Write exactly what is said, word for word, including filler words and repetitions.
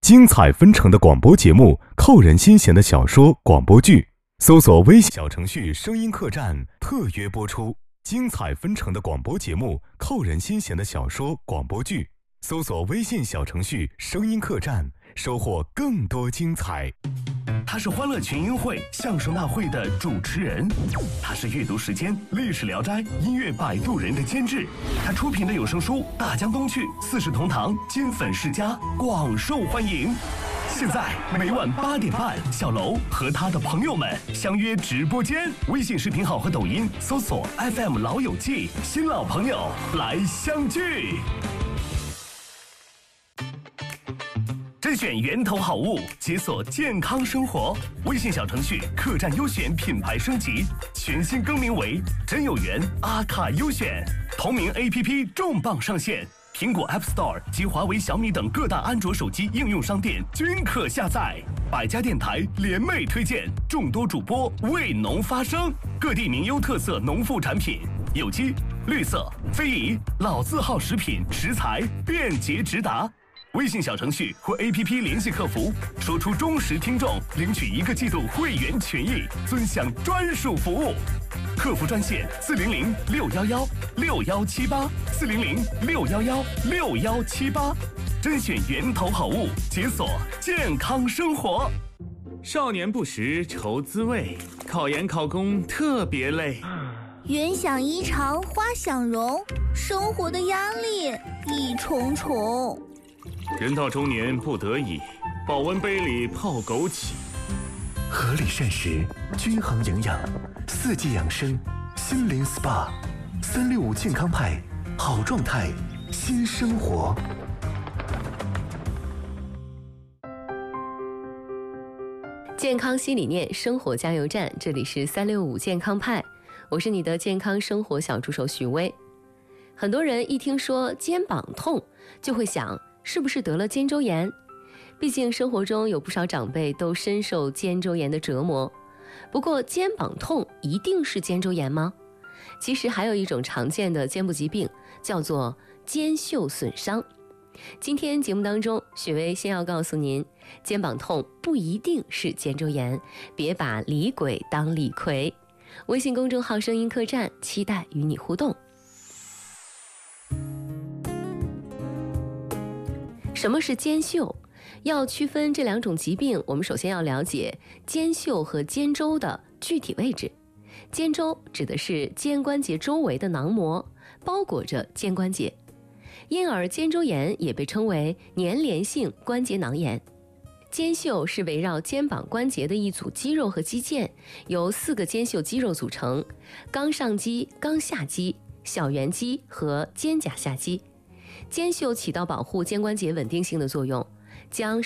精彩纷呈的广播节目，扣人心弦的小说广播剧。搜索微信小程序声音客栈特约播出。精彩纷呈的广播节目，扣人心弦的小说广播剧。搜索微信小程序声音客栈，收获更多精彩。 他是欢乐群英会相声大会的主持人，他是阅读时间历史聊斋音乐摆渡人的监制，他出品的有声书《大江东去》《四世同堂》金粉世家广受欢迎。现在每晚八点半，小楼和他的朋友们相约直播间，微信视频号和抖音搜索 F M 老友记，新老朋友来相聚。甄选源头好物，解锁健康生活。微信小程序客栈优选品牌升级，全新更名为真有缘阿卡优选。同名 A P P 重磅上线，苹果 App Store 及华为、小米等各大安卓手机应用商店均可下载。百家电台联袂推荐，众多主播为农发声，各地名优特色农副产品，有机、绿色、非遗、老字号食品食材便捷直达。微信小程序或 A P P 联系客服，说出忠实听众，领取一个季度会员权益，尊享专属服务。客服专线四零零六幺幺六幺七八四零零六幺幺六幺七八，甄选源头好物，解锁健康生活。 少年不识愁滋味，考研考公特别累。 云想衣裳花想容，生活的压力一重重。 人到中年不得已，保温杯里泡枸杞。 合理膳食，均衡营养，四季养生，心灵 S P A， 三六五健康派，好状态，新生活。 健康新理念，生活加油站，这里是三六五健康派，我是你的健康生活小助手许巍。很多人一听说肩膀痛，就会想是不是得了肩周炎？毕竟生活中有不少长辈都深受肩周炎的折磨。不过肩膀痛一定是肩周炎吗？其实还有一种常见的肩部疾病，叫做肩袖损伤。今天节目当中，许巍先要告诉您，肩膀痛不一定是肩周炎，别把李鬼当李逵。微信公众号声音客栈，期待与你互动。什么是肩袖？要区分这两种疾病，我们首先要了解肩袖和肩周的具体位置。肩周指的是肩关节周围的囊膜，包裹着肩关节，因而肩周炎也被称为粘连性关节囊炎。肩袖是围绕肩膀关节的一组肌肉和肌腱，由四个肩袖肌肉组成：冈上肌、冈下肌、小圆肌和肩胛下肌。肩袖起到保护肩关节稳定性的作用，将